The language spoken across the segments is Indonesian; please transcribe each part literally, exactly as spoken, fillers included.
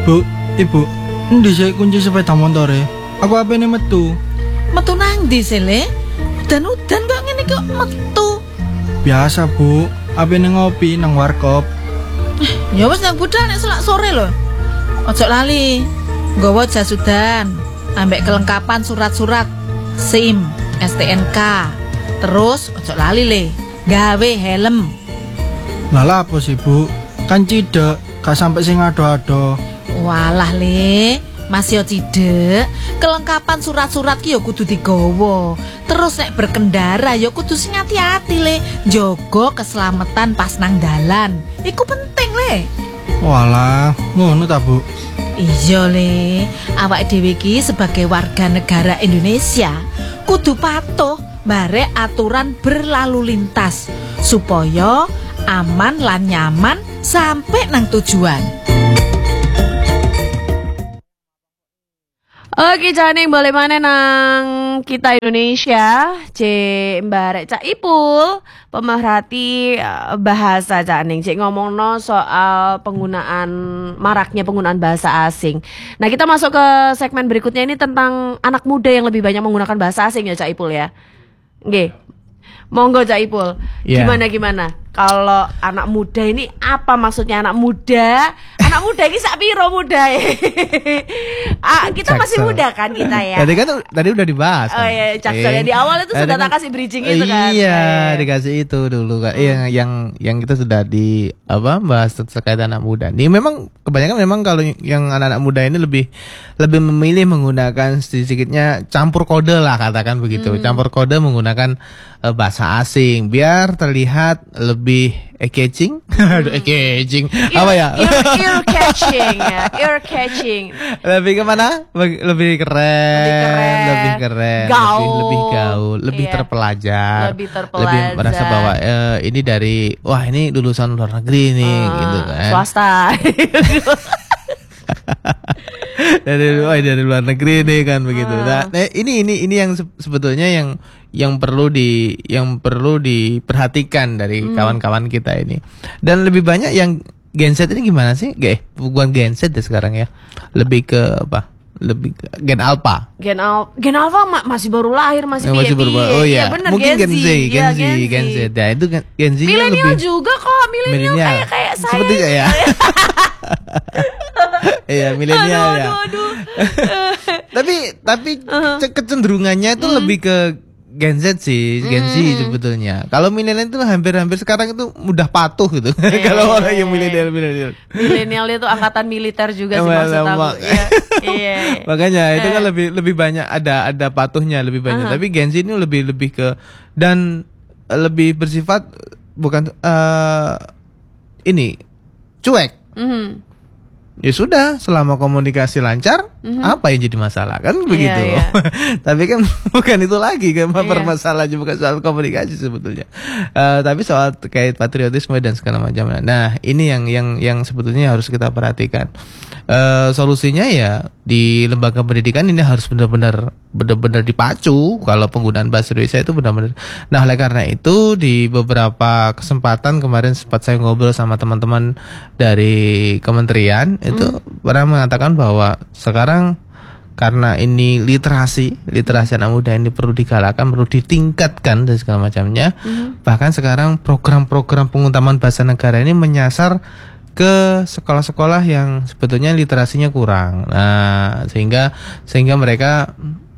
Bu, Ibu, endi sih kunci sepeda motore? Aku apene metu. Metu nang ndi sih, Le? Udan-udan kok ngene kok metu. Biasa, Bu. Apene ngopi nang warkop. Ya wis nang budal nek selak sore lho. Ojo lali. Nggawa jas udan, ambek kelengkapan surat-surat SIM, S T N K. Terus ojo lali, Le. Gawe helm. Lah apa sih, Bu? Kan cidek, gak sampai sing ado-ado. Walah, Le. Masih cidek, kelengkapan surat-surat ki ya kudu digawa. Terus nek berkendara ya kudu sing hati-hati, Le. Njogo keselamatan pas nang dalan. Iku penting, Le. Walah, ngono ta, Bu? Iya, Le. Awake dhewe ki sebagai warga negara Indonesia kudu patuh barek aturan berlalu lintas supaya aman lan nyaman sampai nang tujuan. Oke, Janing boleh mana nang kita Indonesia, C Mbak Cak Ipul, pemerhati bahasa Janing, C ngomongno soal penggunaan maraknya penggunaan bahasa asing. Nah, kita masuk ke segmen berikutnya ini tentang anak muda yang lebih banyak menggunakan bahasa asing ya Cak Ipul ya. Oke, monggo Cak Ipul, yeah. gimana gimana? Kalau anak muda ini apa maksudnya anak muda? Anak muda ini sak piro muda ya? ah, kita masih muda kan kita ya. Tadi kan tadi udah dibahas. Oh iya, Jackson ya di awal itu sudah tak kasih bridging itu kan. Iya, dikasih itu dulu kan. Yang hmm. yang yang kita sudah di apa bahas terkait anak muda. Ini memang kebanyakan memang kalau yang anak-anak muda ini lebih lebih memilih menggunakan sedikitnya campur kode lah katakan begitu. Hmm. Campur kode menggunakan uh, bahasa asing biar terlihat lebih eye-catching. Aduh, eye-catching. Apa ya? Ear-catching ya, ear-catching. Lebih kemana? Lebih keren. Lebih keren. Lebih keren. Gaul. Lebih, lebih gaul. Lebih iya. terpelajar. Lebih terpelajar. Lebih merasa bahwa eh, ini dari, wah ini lulusan luar negeri nih, uh, gitu kan. Swasta. dari, wah, dari luar negeri nih kan begitu. Nah, ini ini ini yang sebetulnya yang yang perlu di yang perlu diperhatikan dari hmm. kawan-kawan kita ini. Dan lebih banyak yang Gen Z ini gimana sih? Gak, bukan Gen Z deh sekarang ya. Lebih ke apa? Lebih ke Gen Alpha. Gen Al Gen Alpha ma masih baru lahir, masih masih baru Oh iya. Ya, bener, mungkin Gen Z, Gen Z, ya, Gen Z. Gen Z. Nah, itu Gen Z. Milenial juga kok, milenial kayak kayak saya. Seperti saya. Iya, milenial ya. Aduh, aduh, aduh. tapi tapi uh-huh. kecenderungannya itu hmm. lebih ke Gen Z sih, Gen Z mm. sebetulnya. Kalau milenial itu hampir-hampir sekarang itu mudah patuh gitu. Eh, Kalau orang yang milenial milenial. Milenial itu angkatan militer juga sih maksud aku. Iya. Iya. Makanya itu kan lebih lebih banyak ada ada patuhnya lebih banyak. Uh-huh. Tapi Gen Z ini lebih lebih ke dan lebih bersifat bukan uh, ini cuek. Mm-hmm. Ya sudah, selama komunikasi lancar, mm-hmm. apa yang jadi masalah kan begitu. Yeah, yeah. Tapi kan bukan itu lagi kan yeah. permasalahannya bukan soal komunikasi sebetulnya. Uh, tapi soal terkait patriotisme dan segala macam. Nah, ini yang yang yang sebetulnya harus kita perhatikan. Uh, solusinya ya di lembaga pendidikan ini harus benar-benar benar-benar dipacu kalau penggunaan bahasa Indonesia itu benar-benar. Nah, oleh karena itu di beberapa kesempatan kemarin sempat saya ngobrol sama teman-teman dari kementerian itu hmm. pernah mengatakan bahwa sekarang karena ini literasi, literasi anak muda ini perlu digalakan, perlu ditingkatkan dan segala macamnya. Hmm. Bahkan sekarang program-program pengutamaan bahasa negara ini menyasar ke sekolah-sekolah yang sebetulnya literasinya kurang. Nah, sehingga sehingga mereka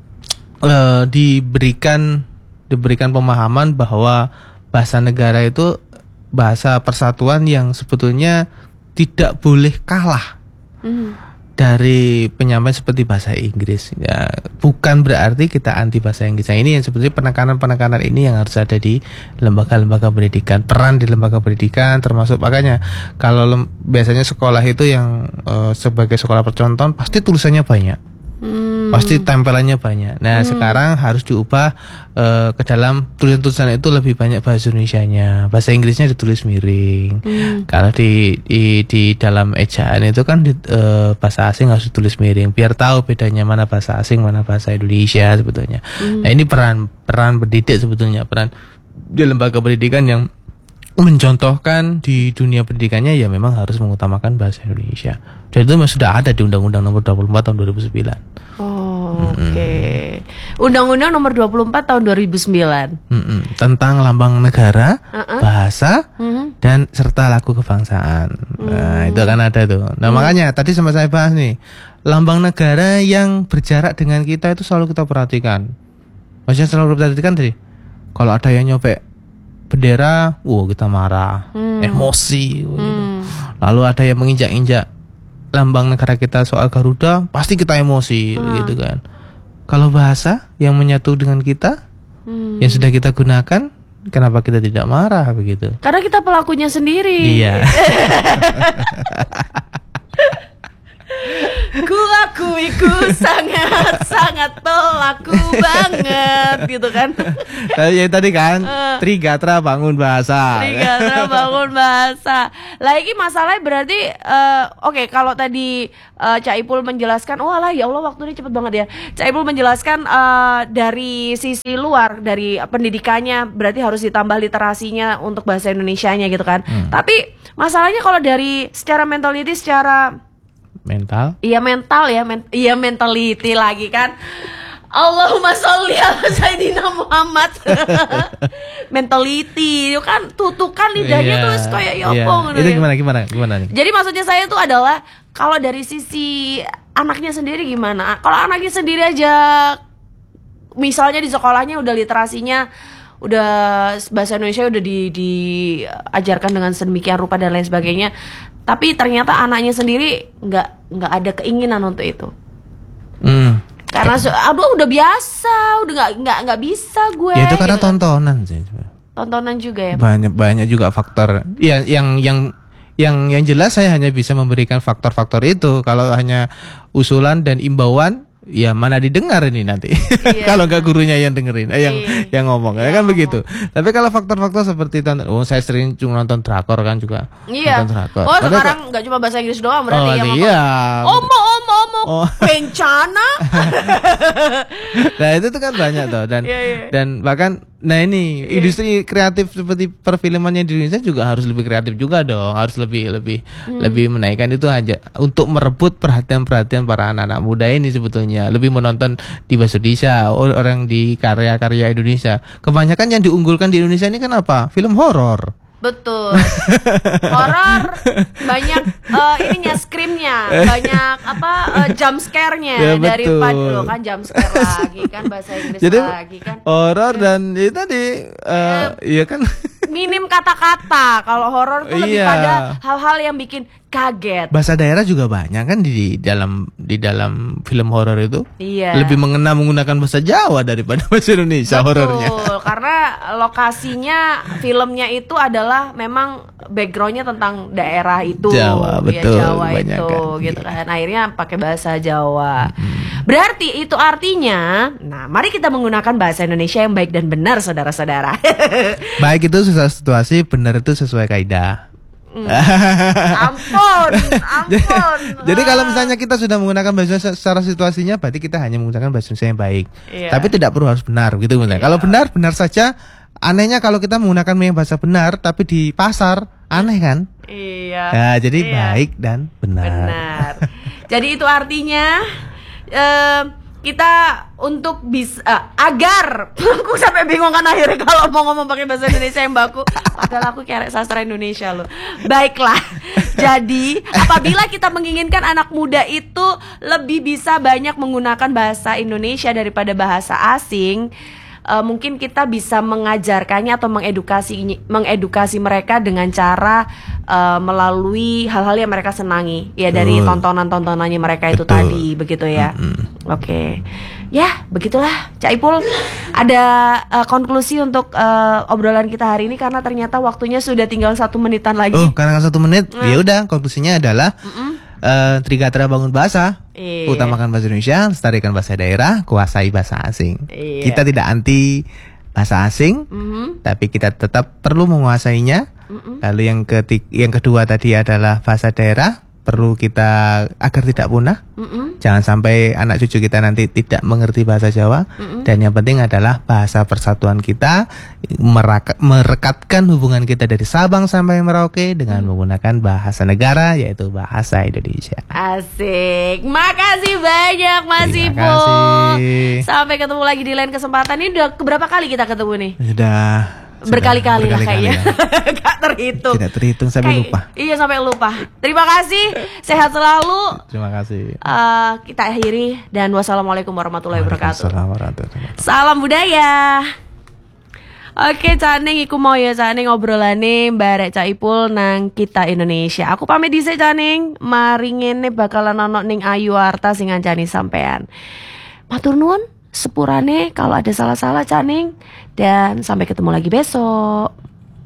uh, diberikan diberikan pemahaman bahwa bahasa negara itu bahasa persatuan yang sebetulnya tidak boleh kalah mm. dari penyampaian seperti bahasa Inggris. Ya, bukan berarti kita anti bahasa Inggris. Nah, ini yang sebetulnya penekanan-penekanan ini yang harus ada di lembaga-lembaga pendidikan, peran di lembaga pendidikan termasuk makanya kalau lem- biasanya sekolah itu yang uh, sebagai sekolah percontohan pasti tulisannya banyak. Hmm. Pasti tempelannya banyak. Nah, hmm. sekarang harus diubah uh, ke dalam tulisan-tulisan itu lebih banyak bahasa Indonesianya. Bahasa Inggrisnya ditulis miring. Hmm. Kalau di, di di dalam ejaan itu kan di, uh, bahasa asing harus ditulis miring biar tahu bedanya mana bahasa asing, mana bahasa Indonesia sebetulnya. Hmm. Nah, ini peran peran pendidik sebetulnya, peran di lembaga pendidikan yang mencontohkan di dunia pendidikannya ya memang harus mengutamakan bahasa Indonesia. Dan itu memang sudah ada di Undang-Undang Nomor dua puluh empat Tahun dua ribu sembilan. Oh, oke. Okay. Undang-Undang Nomor dua puluh empat Tahun dua ribu sembilan. Mm-mm. Tentang lambang negara, uh-uh. bahasa, uh-huh. dan serta lagu kebangsaan. Uh. Nah, itu kan ada tuh. Nah, uh. makanya tadi sama saya bahas nih, lambang negara yang berjarak dengan kita itu selalu kita perhatikan. Maksudnya selalu perhatikan tadi. Kalau ada yang nyopek bendera, wow kita marah, hmm. emosi. Hmm. Gitu. Lalu ada yang menginjak-injak lambang negara kita soal Garuda, pasti kita emosi, hmm. gitu kan. Kalau bahasa yang menyatu dengan kita, hmm. yang sudah kita gunakan, kenapa kita tidak marah begitu? Karena kita pelakunya sendiri. Iya. Ku akui ku sangat sangat pelaku banget gitu kan. Ya tadi kan uh, Trigatra bangun bahasa. Trigatra bangun bahasa. Lagi masalahnya berarti uh, oke okay, kalau tadi uh, Cak Ipul menjelaskan, oh alah ya Allah waktunya cepet banget ya. Cak Ipul menjelaskan uh, dari sisi luar dari pendidikannya berarti harus ditambah literasinya untuk bahasa Indonesianya gitu kan. Hmm. Tapi masalahnya kalau dari secara mentality secara mental? Iya mental ya, men iya mentality lagi kan. Allahumma sholli ala Sayyidina Muhammad. Mentality itu kan tutukan lidahnya yeah, terus kayak yopong. Yeah. Itu gimana gimana gimana nih? Jadi maksudnya saya tuh adalah kalau dari sisi anaknya sendiri gimana? Kalau anaknya sendiri aja misalnya di sekolahnya udah literasinya udah bahasa Indonesia udah di diajarkan dengan sedemikian rupa dan lain sebagainya, tapi ternyata anaknya sendiri nggak nggak ada keinginan untuk itu. Hmm. Karena aduh udah biasa, udah nggak nggak nggak bisa gue. Ya itu karena gitu. tontonan sih. Tontonan juga ya. Banyak banyak juga faktor. Ya yang yang yang yang jelas saya hanya bisa memberikan faktor-faktor itu. Kalau hanya usulan dan imbauan, ya mana didengar ini nanti. Iya. Kalau nggak gurunya yang dengerin, eh, yang iya. yang ngomong, ya kan ngomong. Begitu. Tapi kalau faktor-faktor seperti tonton, oh saya sering cuma nonton drakor kan juga. Iya. Nonton drakor. Oh sekarang nggak cuma bahasa Inggris doang berarti oh, yang iya. Omo omo omo oh. Bencana. Nah itu tuh kan banyak tuh dan yeah, yeah. dan bahkan nah ini yeah. industri kreatif seperti perfilmannya di Indonesia juga harus lebih kreatif juga dong, harus lebih lebih hmm. lebih menaikkan itu aja untuk merebut perhatian-perhatian para anak-anak muda ini sebetulnya lebih menonton di bahasa Indonesia, orang di karya-karya Indonesia. Kebanyakan yang diunggulkan di Indonesia ini kan apa? Film horor. Betul. Horor banyak uh, ininya screamnya, banyak apa uh, jump scare-nya ya, daripada lo kan jump scare lagi kan bahasa Inggris. Jadi, lagi kan. Horor dan itu tadi uh, iya kan minim kata-kata. Kalau horor tuh lebih iya. pada hal-hal yang bikin kaget. Bahasa daerah juga banyak kan di dalam di dalam film horor itu. Iya. Lebih mengena menggunakan bahasa Jawa daripada bahasa Indonesia horornya. Betul, karena lokasinya filmnya itu adalah memang backgroundnya tentang daerah itu. Jawa, betul. Ya, Jawa itu, kan. Gitu kan. Akhirnya pakai bahasa Jawa. Hmm. Berarti itu artinya, nah mari kita menggunakan bahasa Indonesia yang baik dan benar, saudara-saudara. Baik itu sesuai situasi, benar itu sesuai kaidah. Hmm. Ampun, ampun. Jadi kalau misalnya kita sudah menggunakan bahasa secara situasinya, berarti kita hanya menggunakan bahasa Indonesia yang baik. Iya. Tapi tidak perlu harus benar, gitu misalnya. Iya. Kalau benar, benar saja. Anehnya kalau kita menggunakan bahasa benar, tapi di pasar aneh kan? Iya. Nah, jadi iya. baik dan benar. Benar. Jadi itu artinya uh, kita untuk bisa uh, agar aku sampai bingung kan akhirnya kalau mau ngomong pakai bahasa Indonesia yang baku. Padahal aku kayak sastra Indonesia loh. Baiklah. Jadi apabila kita menginginkan anak muda itu lebih bisa banyak menggunakan bahasa Indonesia daripada bahasa asing, uh, mungkin kita bisa mengajarkannya atau mengedukasi mengedukasi mereka dengan cara uh, melalui hal-hal yang mereka senangi, ya dari tontonan-tontonannya mereka itu Betul. Tadi, begitu ya. Mm-hmm. Oke, okay. Ya begitulah Cak Ipul. Ada uh, konklusi untuk uh, obrolan kita hari ini karena ternyata waktunya sudah tinggal satu menitan lagi. Oh, karena satu menit, mm. ya udah konklusinya adalah. Mm-mm. Uh, Trigatra bangun bahasa, iya. Utamakan bahasa Indonesia, lestarikan bahasa daerah, kuasai bahasa asing. Iya. Kita tidak anti bahasa asing, mm-hmm. tapi kita tetap perlu menguasainya. Mm-hmm. Lalu yang ketik, yang kedua tadi adalah bahasa daerah, perlu kita agar tidak punah. Mm-mm. Jangan sampai anak cucu kita nanti tidak mengerti bahasa Jawa. Mm-mm. Dan yang penting adalah bahasa persatuan kita, meraka- merekatkan hubungan kita dari Sabang sampai Merauke dengan menggunakan bahasa negara, yaitu bahasa Indonesia. Asik. Makasih banyak Mas Terima Ipul. kasih. Sampai ketemu lagi di lain kesempatan. Ini udah keberapa kali kita ketemu nih? Sudah Berkali-kali lah berkali-kali kayaknya. ya. Gak terhitung. Tidak terhitung sampai Kayak- lupa. Iya sampai lupa. Terima kasih. Sehat selalu. Terima kasih. Eh, kita akhiri dan wassalamualaikum warahmatullahi wabarakatuh. Waalaikumsalam warahmatullahi wabarakatuh. Salam budaya. Oke, Caning iku mau ya Caning ngobrolane barek Cak Ipul nang Kita Indonesia. Aku pamit dhisik Caning, mari ngene bakalan ono ning Ayu Arta sing ngancani sampean. Matur nuwun sepurane kalau ada salah-salah Caning dan sampai ketemu lagi besok.